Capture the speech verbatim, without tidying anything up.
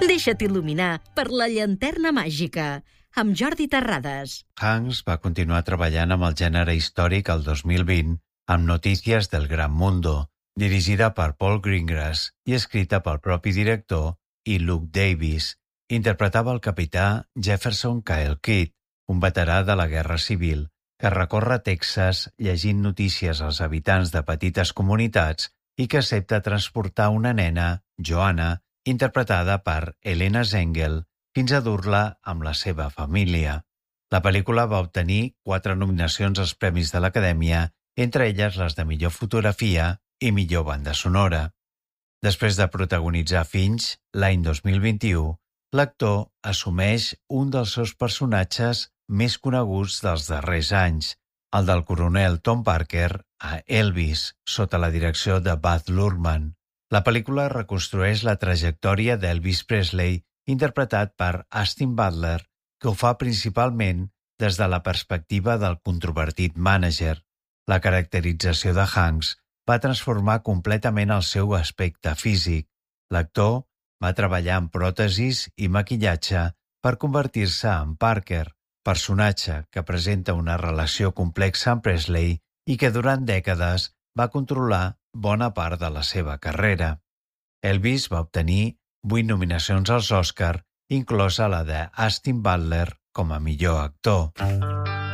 Deixa't il·luminar per la llanterna màgica, amb Jordi Terrades. Hanks va continuar treballant amb el gènere històric el dos mil vint amb Notícies del Gran Mundo, dirigida per Paul Greengrass i escrita pel propi director i Luke Davis. Interpretava el capità Jefferson Kyle Kidd, un veterà de la Guerra Civil, que recorre Texas llegint notícies als habitants de petites comunitats i que accepta transportar una nena, Joanna, interpretada per Helena Zengel, fins a dur-la amb la seva família. La pel·lícula va obtenir quatre nominacions als Premis de l'Acadèmia, entre elles les de millor fotografia i millor banda sonora. Després de protagonitzar Finch, l'any dos mil vint-i-u, l'actor assumeix un dels seus personatges més coneguts dels darrers anys, el del coronel Tom Parker a Elvis, sota la direcció de Baz Luhrmann. La pel·lícula reconstrueix la trajectòria d'Elvis Presley, interpretat per Austin Butler, que ho fa principalment des de la perspectiva del controvertit mànager. La caracterització de Hanks va transformar completament el seu aspecte físic. L'actor va treballar amb pròtesis i maquillatge per convertir-se en Parker, personatge que presenta una relació complexa amb Presley i que durant dècades va controlar bona part de la seva carrera. Elvis va obtenir vuit nominacions als Oscar, inclosa la de Austin Butler com a millor actor.